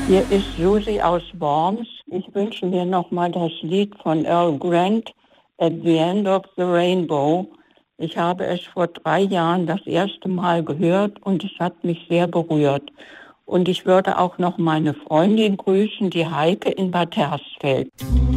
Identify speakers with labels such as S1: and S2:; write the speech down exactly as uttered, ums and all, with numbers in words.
S1: Hier ist Susi aus Worms. Ich wünsche mir nochmal das Lied von Earl Grant, At the End of the Rainbow. Ich habe es vor drei Jahren das erste Mal gehört und es hat mich sehr berührt. Und ich würde auch noch meine Freundin grüßen, die Heike in Bad Hersfeld.